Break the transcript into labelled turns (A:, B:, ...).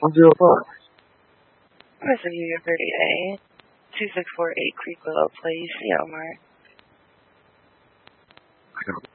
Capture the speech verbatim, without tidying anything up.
A: one zero five.
B: Listen, New York thirty A, two six four eight Creek Willow Place, Seattle Mart.
A: I got